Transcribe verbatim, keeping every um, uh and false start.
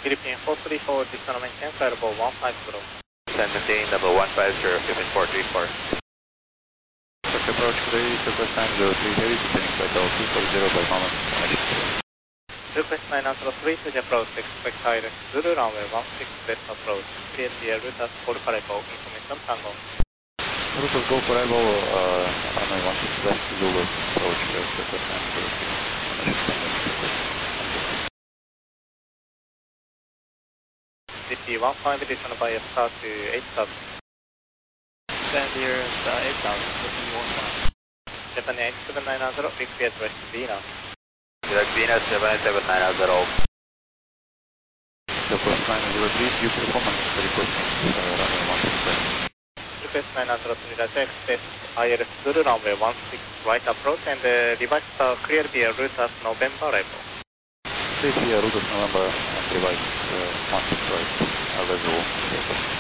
Philippine four three four, distant maintain, flight level one five zero. San maintain, level one five zero, Philippine four three four. Approach three, Southwest nine zero three, heavy descending flight level two four zero by Common. Request nine zero three to the approach, expect high rest Zulu runway one six left approach. Create the route as for Caribou, information Tango. Route of Go Caribou, uh, runway one six left Zulu, approach uh, Southwest nine zero three. D P one five, additional by a start to eight thousand. Stand here at uh, eight thousand, fifty one five. Japan eight seven nine zero, big P address Venus. Direct Venus seven eight seven nine zero. Southwest nine zero three, due to command requesting uh, runway one six left. Request nine zero three, access I L S Zulu runway one six right approach and uh, device uh, clear the route as November level. Please clear route of November and device uh, one six right, uh, level.